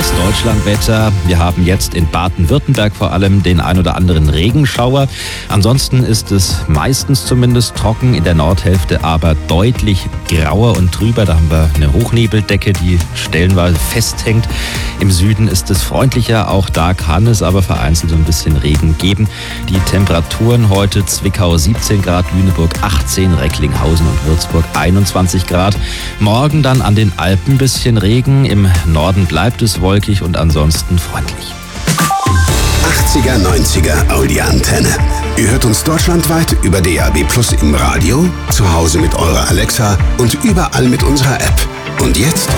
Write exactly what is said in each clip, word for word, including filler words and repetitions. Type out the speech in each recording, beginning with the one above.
Das Deutschlandwetter. Wir haben jetzt in Baden-Württemberg vor allem den ein oder anderen Regenschauer. Ansonsten ist es meistens zumindest trocken, in der Nordhälfte aber deutlich grauer und trüber. Da haben wir eine Hochnebeldecke, die stellenweise festhängt. Im Süden ist es freundlicher, auch da kann es aber vereinzelt so ein bisschen Regen geben. Die Temperaturen heute: Zwickau siebzehn Grad, Lüneburg achtzehn, Recklinghausen und Würzburg einundzwanzig Grad. Morgen dann an den Alpen ein bisschen Regen, im Norden bleibt es wolkig und ansonsten freundlich. achtziger, neunziger Audi Antenne. Ihr hört uns deutschlandweit über D A B Plus im Radio, zu Hause mit eurer Alexa und überall mit unserer App. Und jetzt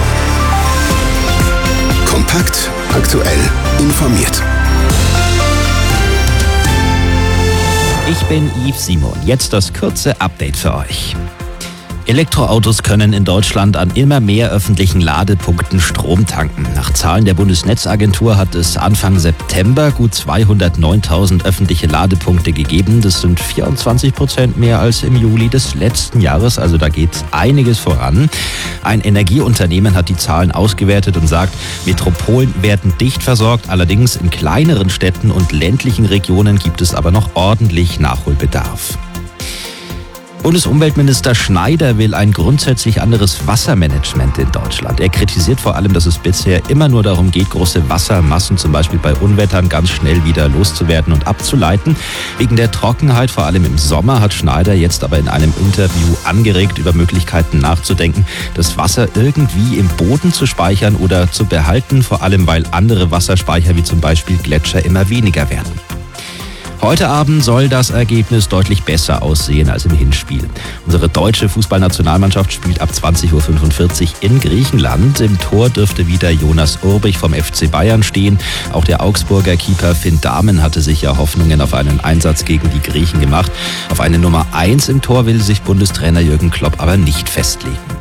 kompakt, aktuell, informiert. Ich bin Yves Simon. Jetzt das kurze Update für euch. Elektroautos können in Deutschland an immer mehr öffentlichen Ladepunkten Strom tanken. Nach Zahlen der Bundesnetzagentur hat es Anfang September gut zweihundertneuntausend öffentliche Ladepunkte gegeben. Das sind vierundzwanzig Prozent mehr als im Juli des letzten Jahres. Also da geht einiges voran. Ein Energieunternehmen hat die Zahlen ausgewertet und sagt, Metropolen werden dicht versorgt. Allerdings in kleineren Städten und ländlichen Regionen gibt es aber noch ordentlich Nachholbedarf. Bundesumweltminister Schneider will ein grundsätzlich anderes Wassermanagement in Deutschland. Er kritisiert vor allem, dass es bisher immer nur darum geht, große Wassermassen zum Beispiel bei Unwettern ganz schnell wieder loszuwerden und abzuleiten. Wegen der Trockenheit, vor allem im Sommer, hat Schneider jetzt aber in einem Interview angeregt, über Möglichkeiten nachzudenken, das Wasser irgendwie im Boden zu speichern oder zu behalten, vor allem weil andere Wasserspeicher wie zum Beispiel Gletscher immer weniger werden. Heute Abend soll das Ergebnis deutlich besser aussehen als im Hinspiel. Unsere deutsche Fußballnationalmannschaft spielt ab zwanzig Uhr fünfundvierzig in Griechenland. Im Tor dürfte wieder Jonas Urbich vom F C Bayern stehen. Auch der Augsburger Keeper Finn Dahmen hatte sich ja Hoffnungen auf einen Einsatz gegen die Griechen gemacht. Auf eine Nummer eins im Tor will sich Bundestrainer Jürgen Klopp aber nicht festlegen.